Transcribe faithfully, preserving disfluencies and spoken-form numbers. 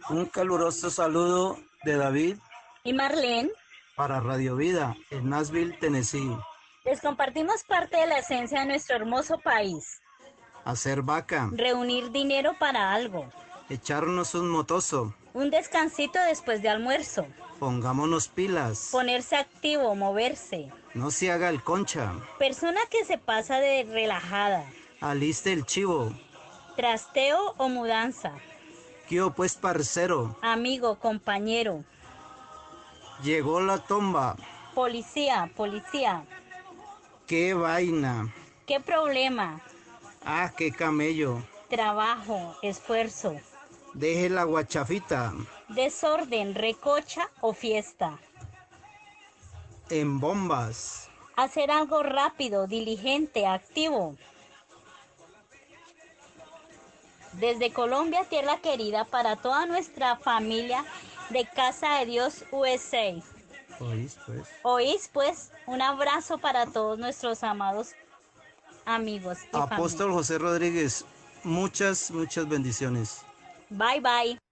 Un caluroso saludo de David y Marlene. Para Radio Vida en Nashville, Tennessee. Les compartimos parte de la esencia de nuestro hermoso país. Hacer vaca. Reunir dinero para algo. Echarnos un motoso. Un descansito después de almuerzo. Pongámonos pilas. Ponerse activo, moverse. No se haga el concha. Persona que se pasa de relajada. Aliste el chivo. Trasteo o mudanza. ¿Qué pues, parcero? Amigo, compañero. Llegó la tomba. Policía, policía. ¡Qué vaina! ¿Qué problema? ¡Ah, qué camello! Trabajo, esfuerzo. Deje la guachafita. Desorden, recocha o fiesta. En bombas. Hacer algo rápido, diligente, activo. Desde Colombia, tierra querida, para toda nuestra familia de Casa de Dios U S A. ¿Oís, pues? Oís, pues, un abrazo para todos nuestros amados amigos y Apóstol familia. José Rodríguez, muchas, muchas bendiciones. Bye, bye.